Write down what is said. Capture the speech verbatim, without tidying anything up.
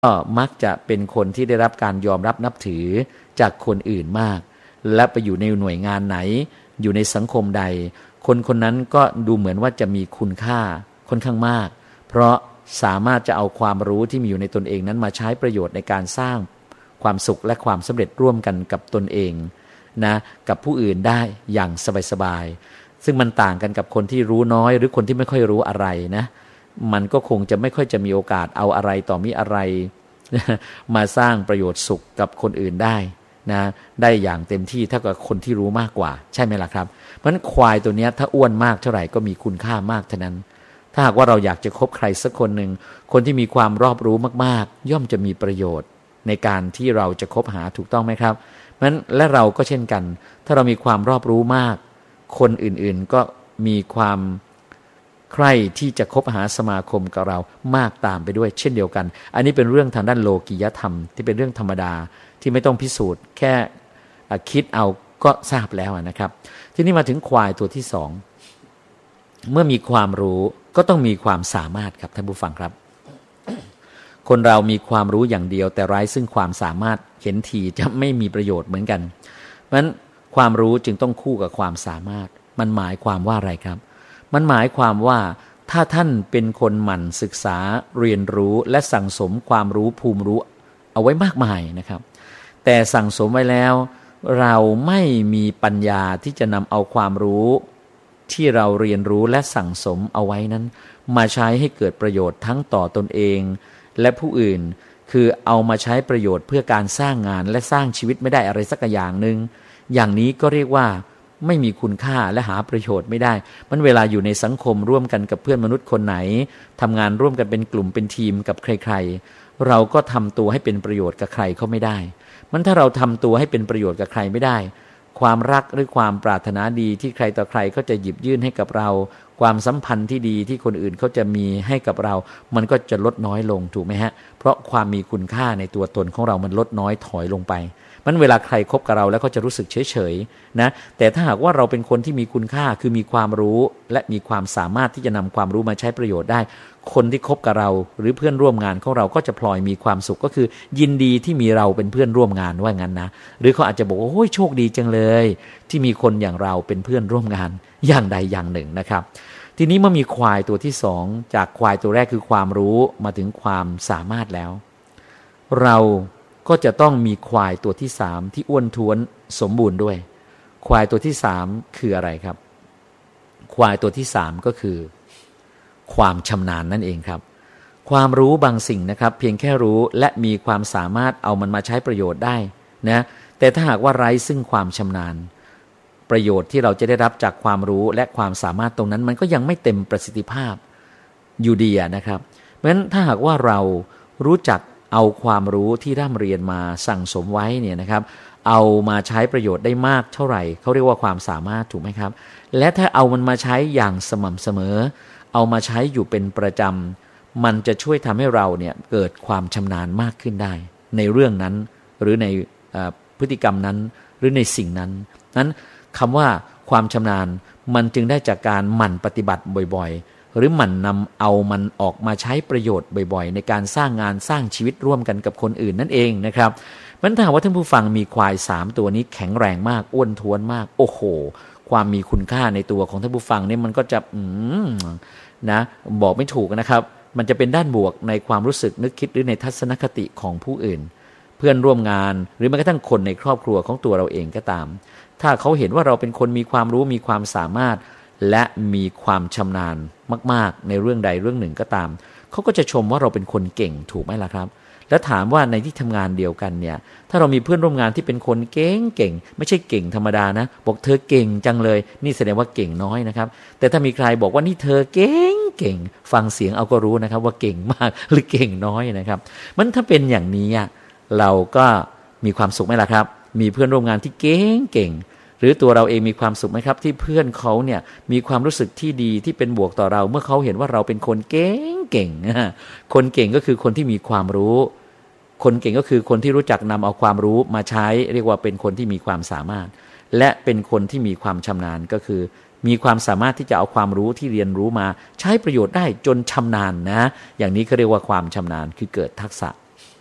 ก็มักจะเป็นคนที่ได้รับการยอมรับนับถือจากคนอื่นมากและไปอยู่ในหน่วยงานไหนอยู่ในสังคมใดคนคนนั้นก็ดูเหมือนว่าจะมีคุณค่าค่อนข้างมากเพราะสามารถจะเอาความรู้ที่มีอยู่ในตนเองนั้นมาใช้ประโยชน์ในการสร้างความสุขและความสำเร็จร่วมกันกับตนเองนะกับผู้อื่นได้อย่างสบายๆซึ่งมันต่างกันกับคนที่รู้น้อยหรือคนที่ไม่ค่อยรู้อะไรนะมันก็คงจะไม่ค่อยจะมีโอกาสเอาอะไรต่อมีอะไรมาสร้างประโยชน์สุขกับคนอื่นได้นะได้อย่างเต็มที่เท่ากับคนที่รู้มากกว่าใช่ไหมล่ะครับเพราะฉะนั้นควายตัวนี้ถ้าอ้วนมากเท่าไหร่ก็มีคุณค่ามากเท่านั้นถ้าหากว่าเราอยากจะคบใครสักคนหนึ่งคนที่มีความรอบรู้มากๆย่อมจะมีประโยชน์ในการที่เราจะคบหาถูกต้องไหมครับเพราะฉะนั้นและเราก็เช่นกันถ้าเรามีความรอบรู้มากคนอื่นๆก็มีความใคร่ที่จะคบหาสมาคมกับเรามากตามไปด้วยเช่นเดียวกันอันนี้เป็นเรื่องทางด้านโลกิยธรรมที่เป็นเรื่องธรรมดาที่ไม่ต้องพิสูจน์แค่คิดเอาก็ทราบแล้วนะครับทีนี้มาถึงควายตัวที่สองเมื่อมีความรู้ก็ต้องมีความสามารถครับท่านผู้ฟังครับคนเรามีความรู้อย่างเดียวแต่ไร้ซึ่งความสามารถเห็นทีจะไม่มีประโยชน์เหมือนกันเพราะฉะนั้นความรู้จึงต้องคู่กับความสามารถมันหมายความว่าอะไรครับมันหมายความว่าถ้าท่านเป็นคนหมั่นศึกษาเรียนรู้และสั่งสมความรู้ภูมิรู้เอาไว้มากมายนะครับแต่สั่งสมไว้แล้วเราไม่มีปัญญาที่จะนำเอาความรู้ที่เราเรียนรู้และสั่งสมเอาไว้นั้นมาใช้ให้เกิดประโยชน์ทั้งต่อตนเองและผู้อื่นคือเอามาใช้ประโยชน์เพื่อการสร้างงานและสร้างชีวิตไม่ได้อะไรสักอย่างหนึ่งอย่างนี้ก็เรียกว่าไม่มีคุณค่าและหาประโยชน์ไม่ได้มันเวลาอยู่ในสังคมร่วมกันกับเพื่อนมนุษย์คนไหนทำงานร่วมกันเป็นกลุ่มเป็นทีมกับใครๆเราก็ทำตัวให้เป็นประโยชน์กับใครเขาไม่ได้มันถ้าเราทำตัวให้เป็นประโยชน์กับใครไม่ได้ความรักหรือความปรารถนาดีที่ใครต่อใครก็จะหยิบยื่นให้กับเราความสัมพันธ์ที่ดีที่คนอื่นเขาจะมีให้กับเรามันก็จะลดน้อยลงถูกไหมฮะเพราะความมีคุณค่าในตัวตนของเรามันลดน้อยถอยลงไปมันเวลาใครคบกับเราแล้วเขาจะรู้สึกเฉยๆนะแต่ถ้าหากว่าเราเป็นคนที่มีคุณค่าคือมีความรู้และมีความสามารถที่จะนำความรู้มาใช้ประโยชน์ได้คนที่คบกับเราหรือเพื่อนร่วมงานของเราก็จะพลอยมีความสุขก็คือยินดีที่มีเราเป็นเพื่อนร่วมงานว่างั้นนะหรือเขาอาจจะบอกว่าโอ้ยโชคดีจังเลยที่มีคนอย่างเราเป็นเพื่อนร่วมงานอย่างใดอย่างหนึ่งนะครับทีนี้เมื่อมีควายตัวที่สองจากควายตัวแรกคือความรู้มาถึงความสามารถแล้วเราก็จะต้องมีควายตัวที่สามที่อ้วนท้วนสมบูรณ์ด้วยควายตัวที่สามคืออะไรครับควายตัวที่สามก็คือความชำนาญนั่นเองครับความรู้บางสิ่งนะครับเพียงแค่รู้และมีความสามารถเอามันมาใช้ประโยชน์ได้นะแต่ถ้าหากว่าไร้ซึ่งความชำนาญประโยชน์ที่เราจะได้รับจากความรู้และความสามารถตรงนั้นมันก็ยังไม่เต็มประสิทธิภาพอยู่ดีนะครับเพราะฉะนั้นถ้าหากว่าเรารู้จักเอาความรู้ที่ร่ำเรียนมาสั่งสมไว้เนี่ยนะครับเอามาใช้ประโยชน์ได้มากเท่าไหร่เขาเรียกว่าความสามารถถูกไหมครับและถ้าเอามันมาใช้อย่างสม่ำเสมอเอามาใช้อยู่เป็นประจำมันจะช่วยทำให้เราเนี่ยเกิดความชำนาญมากขึ้นได้ในเรื่องนั้นหรือในพฤติกรรมนั้นหรือในสิ่งนั้นนั้นคำว่าความชำนาญมันจึงได้จากการหมั่นปฏิบัติบ่อยๆหรือหมั่นนำเอามันออกมาใช้ประโยชน์บ่อยๆในการสร้างงานสร้างชีวิตร่วมกันกับคนอื่นนั่นเองนะครับมันถ้าหากว่าท่านผู้ฟังมีควายสามตัวนี้แข็งแรงมากอ้วนท้วนมากโอ้โหความมีคุณค่าในตัวของท่านผู้ฟังนี่มันก็จะอืมนะบอกไม่ถูกนะครับมันจะเป็นด้านบวกในความรู้สึกนึกคิดหรือในทัศนคติของผู้อื่นเพื่อนร่วมงานหรือแม้กระทั่งคนในครอบครัวของตัวเราเองก็ตามถ้าเขาเห็นว่าเราเป็นคนมีความรู้มีความสามารถและมีความชำนาญมากๆในเรื่องใดเรื่องหนึ่งก็ตามเขาก็จะชมว่าเราเป็นคนเก่งถูกไหมล่ะครับแล้วถามว่าในที่ทำงานเดียวกันเนี่ยถ้าเรามีเพื่อนร่วมงานที่เป็นคนเก่งเก่งไม่ใช่เก่งธรรมดานะบอกเธอเก่งจังเลยนี่แสดงว่าเก่งน้อยนะครับแต่ถ้ามีใครบอกว่านี่เธอเก่งเก่งฟังเสียงเอาก็รู้นะครับว่าเก่งมากหรือเก่งน้อยนะครับมันถ้าเป็นอย่างนี้เราก็มีความสุขไหมล่ะครับมีเพื่อนร่วมงานที่เก่งเก่งหรือตัวเราเองมีความสุขไหมครับที่เพื่อนเขาเนี่ยมีความรู้สึกที่ดีที่เป็นบวกต่อเราเมื่อเขาเห็นว่าเราเป็นคนเก่งเก่งคนเก่งก็คือคนที่มีความรู้คนเก่งก็คือคนที่รู้จักนำเอาความรู้มาใช้เรียกว่าเป็นคนที่มีความสามารถและเป็นคนที่มีความชำนาญก็คือมีความสามารถที่จะเอาความรู้ที่เรียนรู้มาใช้ประโยชน์ได้จนชำนาญนะอย่างนี้เขาเรียกว่าความชำนาญคือเกิดทักษะ